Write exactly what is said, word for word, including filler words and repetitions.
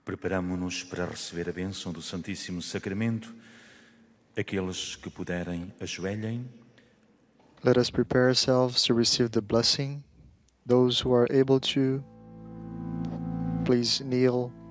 Preparamo-nos para receber a bênção do Santíssimo Sacramento. Aqueles que puderem, ajoelhem. Let us prepare ourselves to receive the blessing. Those who are able to, please kneel